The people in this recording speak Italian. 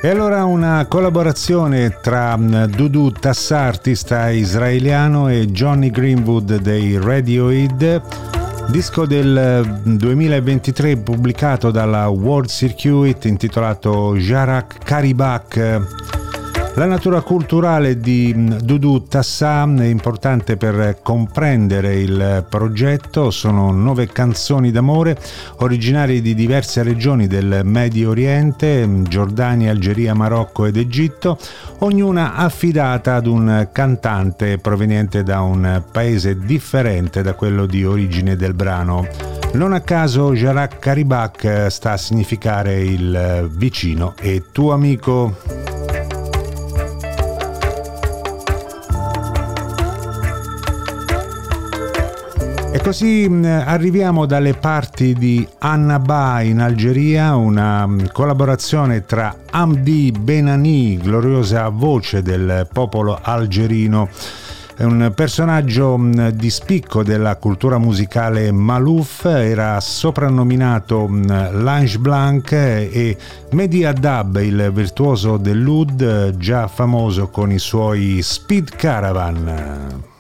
E allora una collaborazione tra Doudou Tassa, artista israeliano, e Johnny Greenwood dei Radiohead, disco del 2023 pubblicato dalla World Circuit intitolato Jarak Karibak. La natura culturale di Doudou Tassa è importante per comprendere il progetto. Sono 9 canzoni d'amore originarie di diverse regioni del Medio Oriente, Giordania, Algeria, Marocco ed Egitto, ognuna affidata ad un cantante proveniente da un paese differente da quello di origine del brano. Non a caso Jarak Karibak sta a significare il vicino e tuo amico. E così arriviamo dalle parti di Annaba in Algeria, una collaborazione tra Hamdi Benani, gloriosa voce del popolo algerino, un personaggio di spicco della cultura musicale Malouf, era soprannominato l'Ange Blanc, e Mehdi Haddad, il virtuoso dell'oud, già famoso con i suoi Speed Caravan.